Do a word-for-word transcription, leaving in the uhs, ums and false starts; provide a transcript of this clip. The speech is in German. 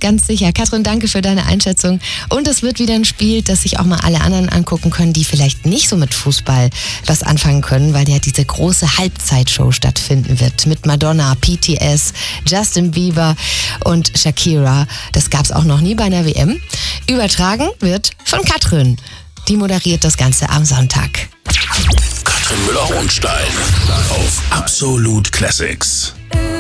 ganz sicher. Katrin, danke für deine Einschätzung. Und es wird wieder ein Spiel, das sich auch mal alle anderen angucken können, die vielleicht nicht so mit Fußball was anfangen können, weil ja diese große Halbzeitshow stattfinden wird mit Madonna, P T S, Justin Bieber und Shakira. Das gab's auch noch nie bei einer W M. Übertragen wird von Katrin. Die moderiert das Ganze am Sonntag. Katrin Müller-Hohenstein auf Absolut Classics.